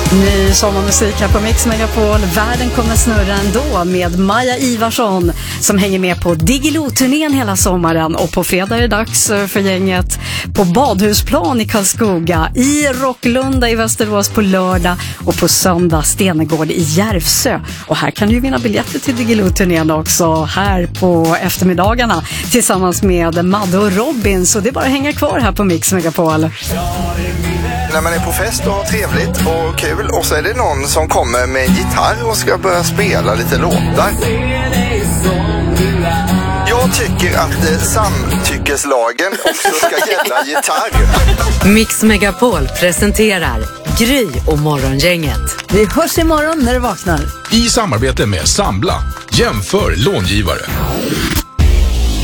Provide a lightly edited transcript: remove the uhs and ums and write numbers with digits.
Ny sommarmusik här på Mix Megapol. Världen kommer snurra ändå med Maja Ivarsson som hänger med på Diggiloo-turnén hela sommaren. Och på fredag är det dags för gänget på Badhusplan i Karlskoga, i Rocklunda i Västerås på lördag och på söndag Stenegård i Järvsö. Och här kan du vinna biljetter till Diggiloo-turnén också här på eftermiddagarna tillsammans med Madde och Robin. Så det är bara att hänga kvar här på Mix Megapol. När man är på fest och har trevligt och kul och så är det någon som kommer med en gitarr och ska börja spela lite låtar. Jag tycker att samtyckeslagen också ska gälla gitarr. Mix Megapol presenterar Gry och Morgongänget. Vi hörs imorgon när du vaknar. I samarbete med Sambla. Jämför långivare.